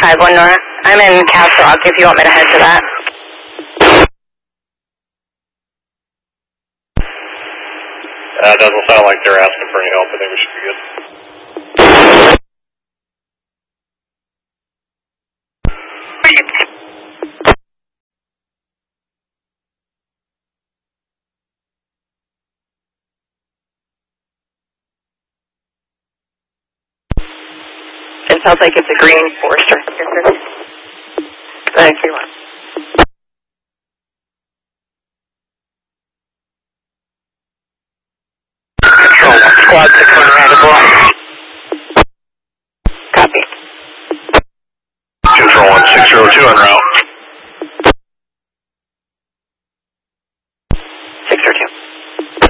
51 Nora. I'm in Castle Rock if you want me to head to that. Doesn't sound like they're asking for any help. I think we should be good. It sounds like it's a green Forester. Thank you. Control 1, squad 6 unreadable. Copy. Control 1, 602 en route.